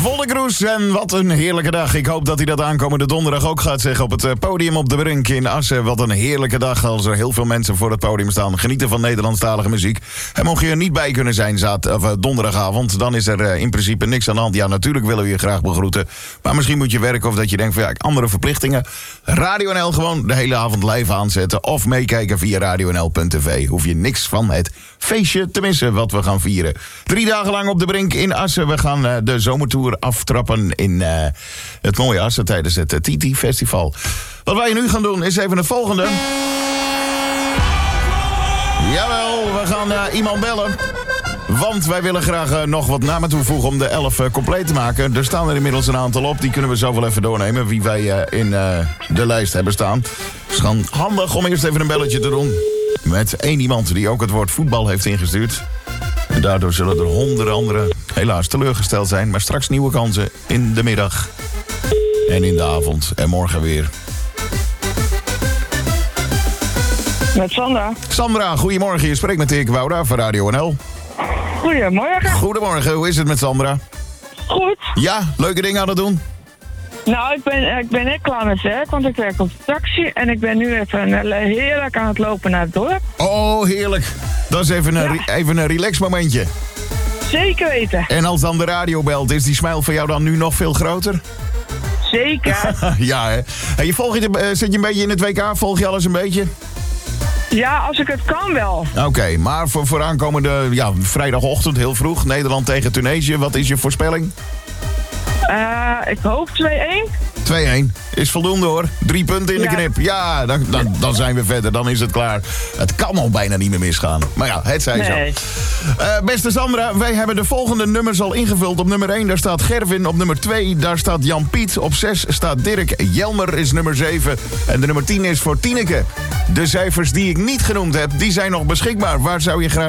Volle Kroes en wat een heerlijke dag. Ik hoop dat hij dat aankomende donderdag ook gaat zeggen op het podium op de Brink in Assen. Wat een heerlijke dag als er heel veel mensen voor het podium staan. Genieten van Nederlandstalige muziek. En mocht je er niet bij kunnen zijn donderdagavond, dan is er in principe niks aan de hand. Ja, natuurlijk willen we je graag begroeten. Maar misschien moet je werken of dat je denkt van ja, andere verplichtingen. Radio NL gewoon de hele avond live aanzetten. Of meekijken via radionl.tv. Hoef je niks van het feestje te missen wat we gaan vieren. 3 dagen lang op de Brink in Assen. We gaan de zomertour aftrappen in het mooie Assen tijdens het TT Festival. Wat wij nu gaan doen is even het volgende. Jawel, we gaan iemand bellen. Want wij willen graag nog wat namen toevoegen om de 11 compleet te maken. Er staan er inmiddels een aantal op. Die kunnen we zo wel even doornemen. Wie wij in de lijst hebben staan. Het is gewoon handig om eerst even een belletje te doen. Met 1 iemand die ook het woord voetbal heeft ingestuurd. En daardoor zullen er honderden anderen helaas teleurgesteld zijn. Maar straks nieuwe kansen in de middag. En in de avond. En morgen weer. Met Sandra. Sandra, goedemorgen. Je spreekt met Dirk Wouda van Radio NL. Goedemorgen. Goedemorgen, hoe is het met Sandra? Goed. Ja, leuke dingen aan het doen? Nou, ik ben net klaar met werk, want ik werk op de taxi. En ik ben nu even heerlijk aan het lopen naar het dorp. Oh, heerlijk. Dat is even een relax momentje. Zeker weten. En als dan de radio belt, is die smile van jou dan nu nog veel groter? Zeker. Ja, hè. Hey, zit je een beetje in het WK? Volg je alles een beetje? Ja, als ik het kan wel. Oké, maar voor aankomende vrijdagochtend heel vroeg, Nederland tegen Tunesië, wat is je voorspelling? Ik hoop 2-1. 2-1. Is voldoende hoor. 3 punten in de knip. Ja, dan zijn we verder. Dan is het klaar. Het kan al bijna niet meer misgaan. Maar ja, het zij zo. Beste Sandra, wij hebben de volgende nummers al ingevuld. Op nummer 1, daar staat Gervin. Op nummer 2, daar staat Jan Piet. Op 6 staat Dirk. Jelmer is nummer 7. En de nummer 10 is voor Tineke. De cijfers die ik niet genoemd heb, die zijn nog beschikbaar. Waar zou je graag